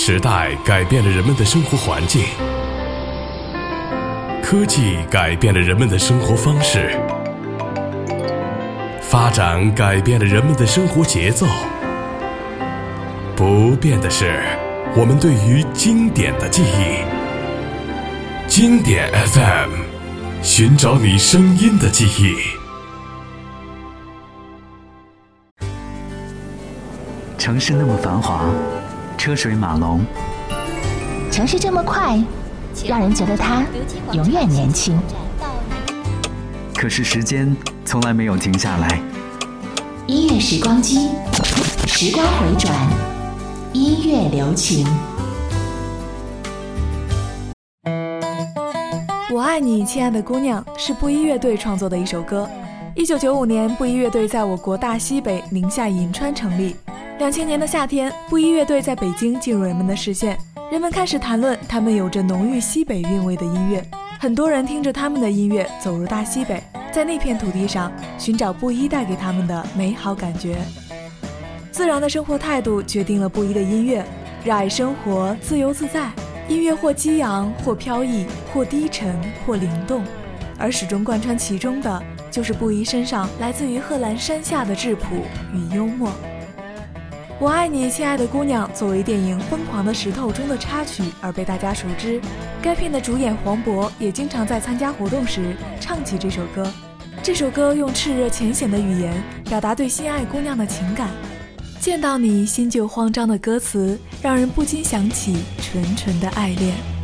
时代改变了人们的生活环境，科技改变了人们的生活方式，发展改变了人们的生活节奏。不变的是我们对于经典的记忆。经典 FM， 寻找你声音的记忆。 城市那么繁华，车水马龙， 城市这么快，让人觉得它永远年轻。 可是时间从来没有停下来。 音乐时光机，时光回转，音乐留情。 我爱你，亲爱的姑娘，是布衣乐队创作的一首歌。1995年，布衣乐队在我国大西北宁夏银川成立。2000年的夏天，布衣乐队在北京进入人们的视线，人们开始谈论他们有着浓郁西北韵味的音乐。很多人听着他们的音乐走入大西北，在那片土地上寻找布衣带给他们的美好感觉。自然的生活态度决定了布衣的音乐，热爱生活，自由自在。音乐或激昂，或飘逸，或低沉，或灵动，而始终贯穿其中的就是布衣身上来自于贺兰山下的质朴与幽默。我爱你，亲爱的姑娘作为电影《疯狂的石头》中的插曲而被大家熟知，该片的主演黄渤也经常在参加活动时唱起这首歌。这首歌用炽热浅显的语言表达对心爱姑娘的情感，见到你心就慌张的歌词让人不禁想起纯纯的爱恋。